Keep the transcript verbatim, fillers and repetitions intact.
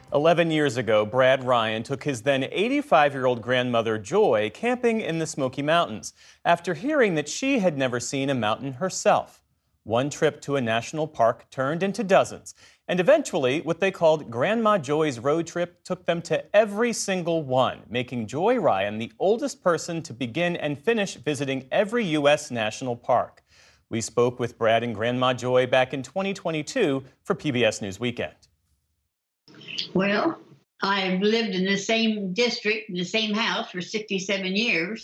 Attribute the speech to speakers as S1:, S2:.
S1: eleven years ago, Brad Ryan took his then eighty-five-year-old grandmother, Joy, camping in the Smoky Mountains after hearing that she had never seen a mountain herself. One trip to a national park turned into dozens, and eventually what they called Grandma Joy's road trip took them to every single one, making Joy Ryan the oldest person to begin and finish visiting every U S national park. We spoke with Brad and Grandma Joy back in twenty twenty-two for P B S News Weekend.
S2: Well, I've lived in the same district, in the same house for sixty-seven years.